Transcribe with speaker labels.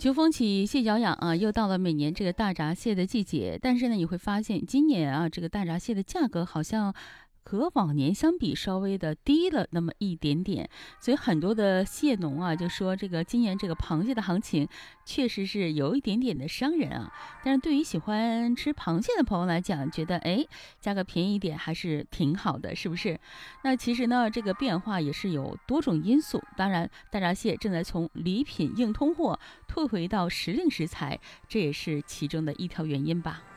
Speaker 1: 秋风起，蟹脚痒啊，又到了每年这个大闸蟹的季节。但是呢，你会发现今年啊，这个大闸蟹的价格好像和往年相比稍微的低了那么一点点。所以很多的蟹农啊，就说这个今年这个螃蟹的行情确实是有一点点的伤人啊。但是对于喜欢吃螃蟹的朋友来讲，觉得价格便宜一点还是挺好的，是不是？那其实呢，这个变化也是有多种因素。当然，大闸蟹正在从礼品硬通货退回到时令食材，这也是其中的一条原因吧。